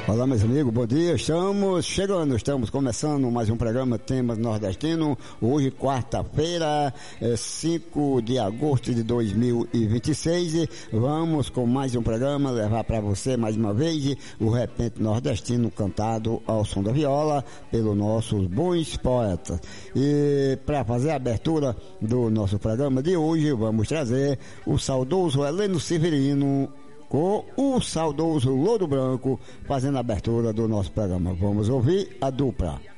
Olá, meus amigos, bom dia. Estamos começando mais um programa Temas Nordestino. Hoje, quarta-feira, 5 de agosto de 2026. Vamos com mais um programa levar para você mais uma vez o Repente Nordestino cantado ao som da viola pelos nossos bons poetas. E para fazer a abertura do nosso programa de hoje, vamos trazer o saudoso Heleno Severino com o saudoso Louro Branco fazendo a abertura do nosso programa. Vamos ouvir a dupla.